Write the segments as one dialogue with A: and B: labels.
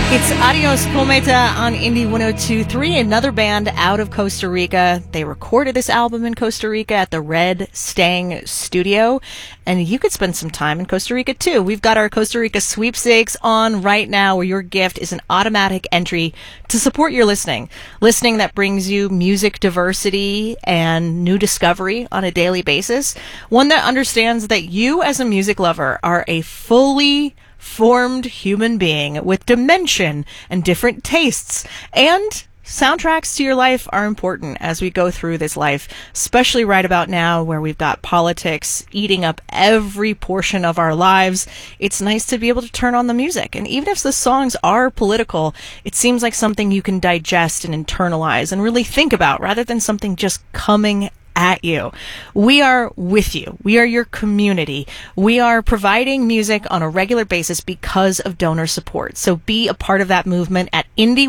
A: It's Adios Cometa on Indie 102.3, another band out of Costa Rica. They recorded this album in Costa Rica at the Red Stang Studio, and you could spend some time in Costa Rica too. We've got our Costa Rica sweepstakes on right now, where your gift is an automatic entry to support your listening that brings you music diversity and new discovery on a daily basis. One that understands that you as a music lover are a fully formed human being with dimension and different tastes, and soundtracks to your life are important as we go through this life, especially right about now where we've got politics eating up every portion of our lives. It's nice to be able to turn on the music, and even if the songs are political, it seems like something you can digest and internalize and really think about rather than something just coming at you. We are with you. We are your community. We are providing music on a regular basis because of donor support. So be a part of that movement at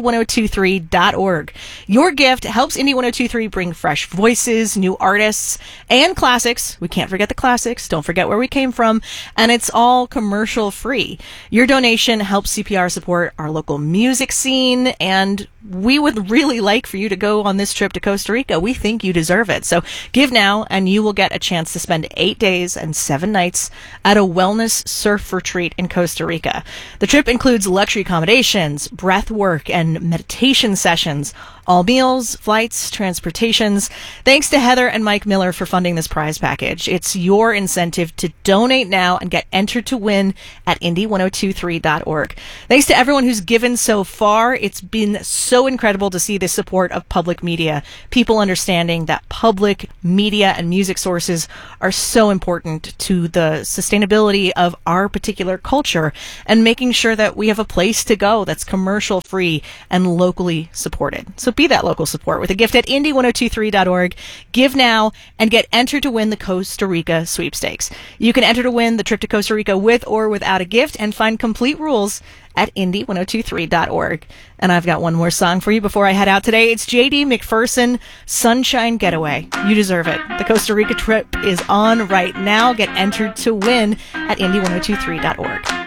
A: indie1023.org. Your gift helps Indie 1023 bring fresh voices, new artists, and classics. We can't forget the classics. Don't forget where we came from. And it's all commercial free. Your donation helps CPR support our local music scene, and we would really like for you to go on this trip to Costa Rica. We think you deserve it. So give now, and you will get a chance to spend 8 days and 7 nights at a wellness surf retreat in Costa Rica. The trip includes luxury accommodations, breath work, and meditation sessions, all meals, flights, transportations. Thanks to Heather and Mike Miller for funding this prize package. It's your incentive to donate now and get entered to win at indie1023.org. Thanks to everyone who's given so far. It's been so incredible to see the support of public media, people understanding that public media and music sources are so important to the sustainability of our particular culture, and making sure that we have a place to go that's commercial free and locally supported. So be that local support with a gift at indie1023.org. Give now and get entered to win the Costa Rica sweepstakes. You can enter to win the trip to Costa Rica with or without a gift, and find complete rules at indie1023.org. And I've got one more song for you before I head out today. It's J.D. McPherson, Sunshine Getaway. You deserve it. The Costa Rica trip is on right now. Get entered to win at indie1023.org.